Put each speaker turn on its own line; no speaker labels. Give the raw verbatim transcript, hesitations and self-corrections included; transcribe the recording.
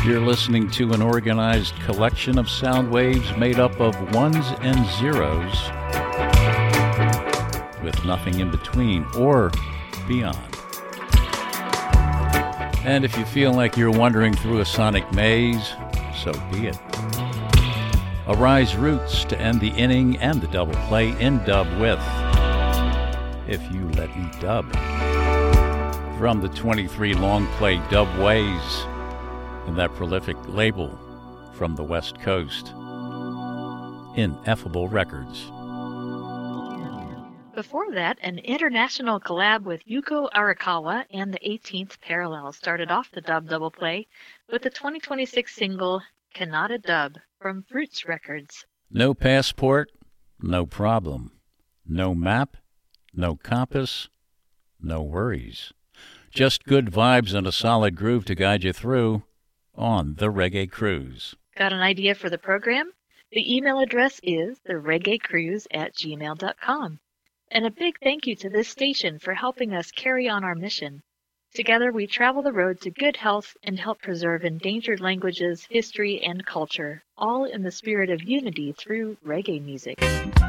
You're listening to an organized collection of sound waves made up of ones and zeros with nothing in between or beyond. And if you feel like you're wandering through a sonic maze, so be it. Arise Roots to end the inning and the double play in dub with If You Let Me Dub from the twenty-three long play Dub Ways and that prolific label from the West Coast, Ineffable Records.
Before that, an international collab with Yuko Arakawa and the eighteenth Parallel started off the dub double play with the twenty twenty-six single Kanata Dub from Fruits Records.
No passport, no problem. No map, no compass, no worries. Just good vibes and a solid groove to guide you through on the Reggae Cruise.
Got an idea for the program? The email address is the reggae cruise at gmail dot com. And a big thank you to this station for helping us carry on our mission. Together we travel the road to good health and help preserve endangered languages, history, and culture, all in the spirit of unity through reggae music.